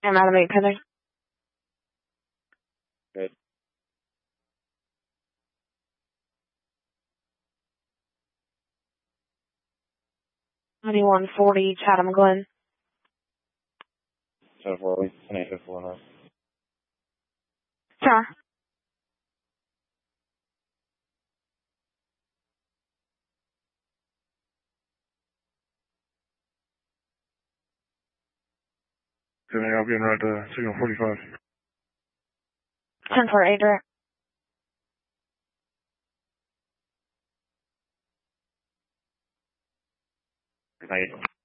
I'm out of 8 Heather. Good. $9140 Chatham Glen. 10-4, 28-51. Sure. Then I'll be in right signal 45. 10-4 direct. Thank you.